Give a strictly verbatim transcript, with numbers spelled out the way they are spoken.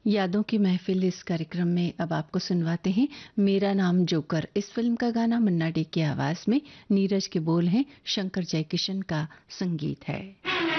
यादों की महफिल इस कार्यक्रम में अब आपको सुनवाते हैं मेरा नाम जोकर। इस फिल्म का गाना मन्ना डे की आवाज में, नीरज के बोल हैं, शंकर जयकिशन का संगीत है।